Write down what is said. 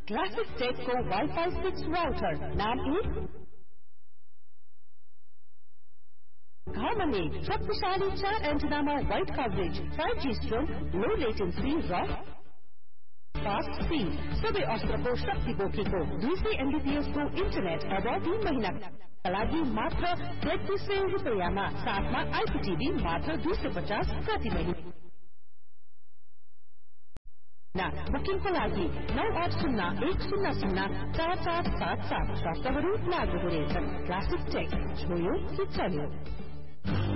classic टेकको wifi 6 router नाम घरमने शक्तिशाली 4 एन्टेनामा wide coverage 5G स्ट्रोम लो latency र फास्ट स्पीड सबै अस्त्रको शक्ति बोकेको 200 Mbps को इन्टरनेट अब 3 महिनाका लागि मात्र 3300 रुपैयाँमा साथमा आइपीटीभी मात्र 250 प्रति महिना बुकिङको लागि 9801004477 शर्तहरू लागू हुनेछन् क्लासिक टेक छोयो कि चल्यो